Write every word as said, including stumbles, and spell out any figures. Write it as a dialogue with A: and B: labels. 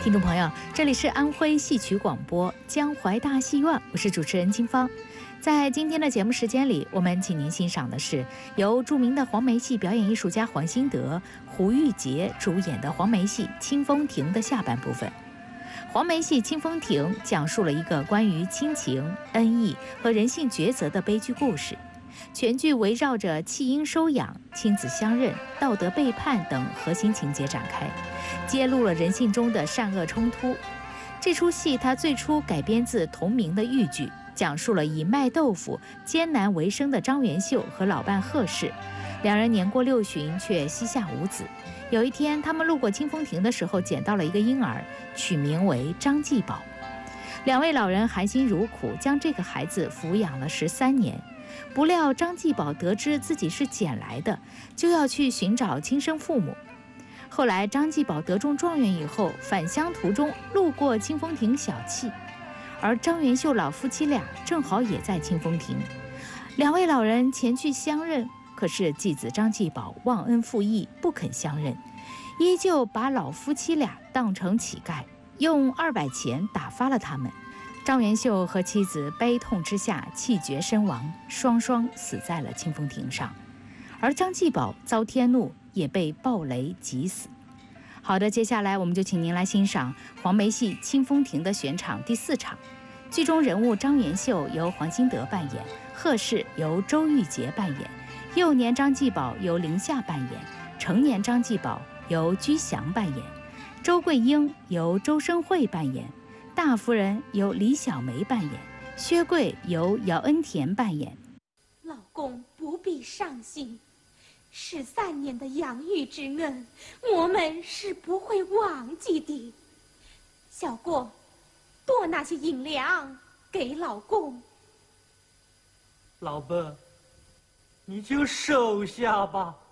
A: 听众朋友，这里是安徽戏曲广播江淮大戏院，我是主持人金芳。在今天的节目时间里，我们请您欣赏的是由著名的黄梅戏表演艺术家黄新德、胡玉杰主演的黄梅戏《清风亭》的下半部分。黄梅戏《清风亭》讲述了一个关于亲情、恩义和人性抉择的悲剧故事，全剧围绕着弃婴收养、亲子相认、道德背叛等核心情节展开，揭露了人性中的善恶冲突。这出戏它最初改编自同名的豫剧，讲述了以卖豆腐艰难为生的张元秀和老伴贺氏，两人年过六旬却膝下无子。有一天，他们路过清风亭的时候，捡到了一个婴儿，取名为张继宝。两位老人含辛茹苦，将这个孩子抚养了十三年。不料张继宝得知自己是捡来的，就要去寻找亲生父母。后来张继宝得中状元以后，返乡途中路过清风亭小憩，而张元秀老夫妻俩正好也在清风亭，两位老人前去相认，可是继子张继宝忘恩负义，不肯相认，依旧把老夫妻俩当成乞丐，用二百钱打发了他们。张元秀和妻子悲痛之下气绝身亡，双双死在了清风亭上，而张继宝遭天怒，也被暴雷急死。好的，接下来我们就请您来欣赏黄梅戏《清风亭》的选场第四场。剧中人物张元秀由黄新德扮演，贺氏由周玉洁扮演，幼年张继宝由林夏扮演，成年张继宝由居祥扮演，周桂英由周生慧扮演，大夫人由李小梅扮演，薛贵由姚恩田扮演。
B: 老公不必伤心，十三年的养育之恩，我们是不会忘记的。小过，多拿些银两给老公。
C: 老伯，你就收下吧。